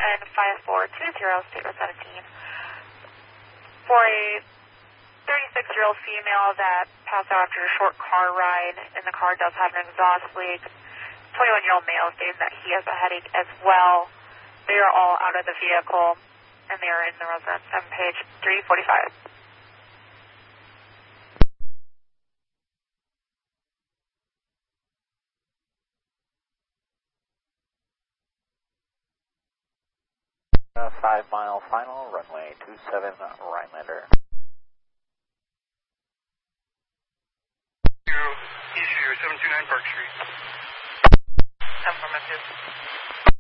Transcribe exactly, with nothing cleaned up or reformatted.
ten five four two zero, state road seventeen. For a thirty-six-year-old female that passed out after a short car ride, and the car does have an exhaust leak. twenty-one-year-old male stating that he has a headache as well. They are all out of the vehicle, and they are in the residence on page three forty-five. Uh, five mile final, runway two seven, Rhinelander. Zero, East View, seven two nine Park Street. Affirmative.